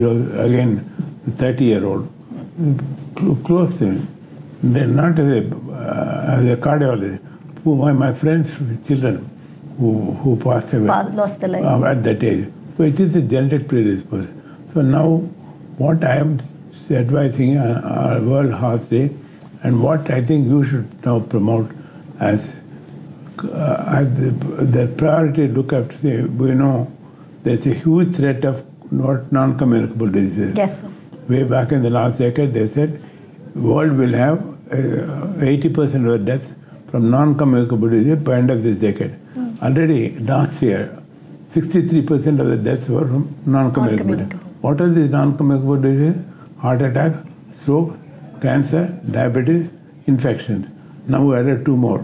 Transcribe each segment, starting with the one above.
Again, 30-year-old, close to me. They're not as a cardiologist. My friends' children who passed away lost their life at that age. So it is a genetic predisposition. So now what I am advising on World Heart Day, and what I think you should now promote as the priority look after, say, we know there's a huge threat of non-communicable diseases. Yes, sir. Way back in the last decade, they said world will have 80% of the deaths from non-communicable disease by end of this decade. Already last year, 63% of the deaths were from non-communicable disease. What are these non-communicable diseases? Heart attack, stroke, cancer, diabetes, infections. Now we added 2 more,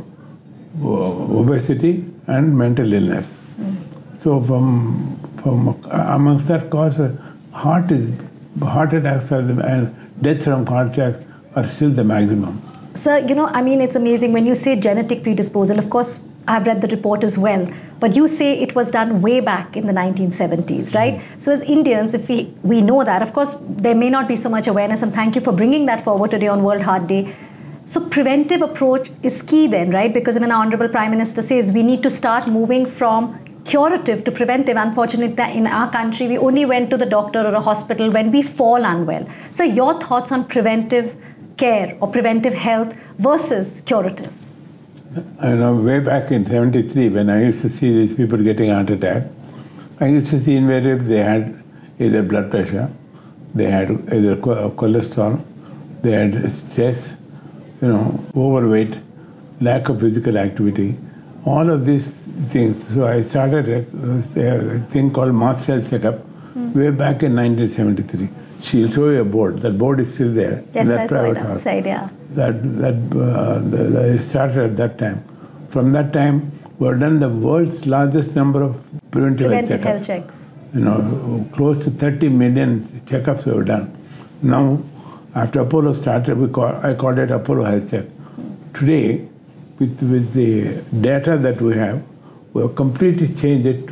obesity and mental illness. So from amongst that cause, heart attacks and deaths from heart attacks are still the maximum. Sir, I mean, it's amazing when you say genetic predisposal. Of course, I've read the report as well. But you say it was done way back in the 1970s, right? So as Indians, if we know that, of course, there may not be so much awareness, and thank you for bringing that forward today on World Heart Day. So preventive approach is key then, right? Because when our Honorable Prime Minister says we need to start moving from curative to preventive, unfortunately, in our country, we only went to the doctor or a hospital when we fall unwell. So your thoughts on preventive care or preventive health versus curative? I know way back in 73, when I used to see these people getting heart attack, I used to see invariably they had either blood pressure, they had either cholesterol, they had stress, overweight, lack of physical activity, all of these things. So I started a thing called Mass Health Checkup way back in 1973. She'll show you a board. That board is still there. Yes, I saw it outside, yeah. That started at that time. From that time, we've done the world's largest number of preventive health checks. Close to 30 million checkups we've done. Now, after Apollo started, I called it Apollo Health Check. Today, with the data that we have completely changed it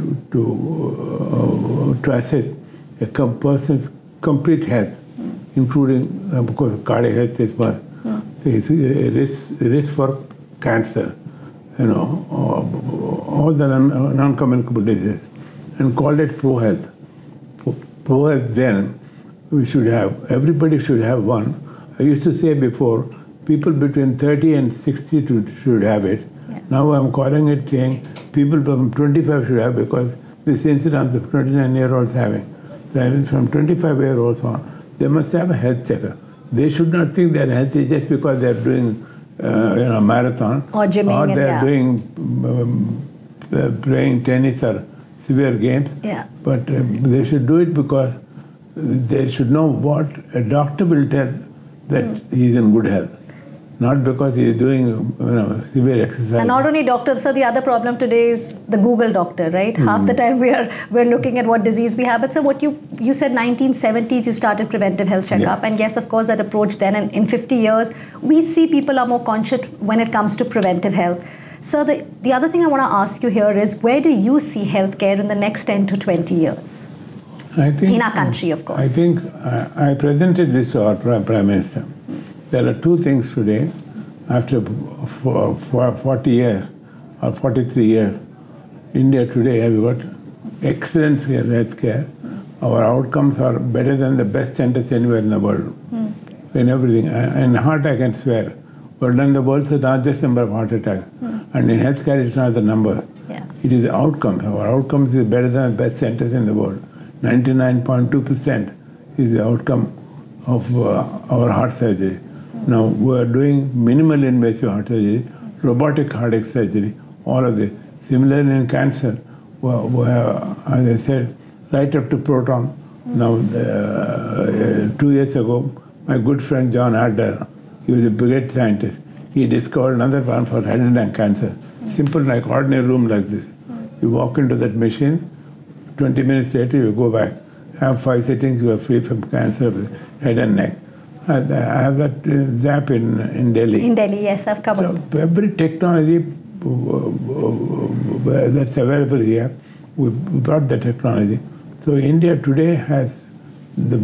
to assess a person's complete health, including, of course, cardiac health is one. It's risk for cancer, all the non-communicable diseases, and called it Pro Health. Pro Health, then everybody should have one. I used to say before, people between 30 and 60 should have it. Yeah. Now I'm calling it saying people from 25 should have, because this incidence of 29-year-olds having. So from 25-year-olds on, they must have a health checker. They should not think they're healthy just because they're doing a marathon, or gymming, or they're doing playing tennis or severe games. Yeah. But they should do it because they should know what a doctor will tell that he's in good health. Not because he's doing severe exercise. And not only doctors, so the other problem today is the Google doctor, right? Half the time we're looking at what disease we have. But so what you said 1970s you started preventive health checkup. Yeah. And yes, of course, that approach then, and in 50 years, we see people are more conscious when it comes to preventive health. So the other thing I want to ask you here is, where do you see healthcare in the next 10 to 20 years? I think, in our country, of course. I think I presented this to our Prime Minister. There are 2 things today, after 40 years or 43 years, India today has got excellent health care. Our outcomes are better than the best centers anywhere in the world, in everything. In heart, I can swear, we've done the world's largest number of heart attacks. And in healthcare, it's not the number. Yeah. It is the outcomes. Our outcomes is better than the best centers in the world. 99.2% is the outcome of our heart surgery. Now, we are doing minimal invasive heart surgery, robotic cardiac surgery, all of this. Similarly, in cancer, we have, as I said, right up to proton. Now, 2 years ago, my good friend John Adler, he was a great scientist. He discovered another one for head and neck cancer. Simple, like ordinary room like this. You walk into that machine, 20 minutes later, you go back. Have 5 sittings, you are free from cancer of the head and neck. I have that ZAP in Delhi. In Delhi, yes, I've covered. So every technology that's available here, we brought the technology. So India today has the